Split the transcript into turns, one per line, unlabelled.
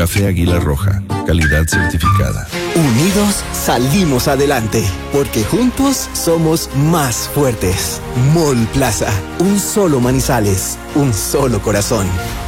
Café Águila Roja, calidad certificada.
Unidos salimos adelante, porque juntos somos más fuertes. Mall Plaza, un solo Manizales, un solo corazón.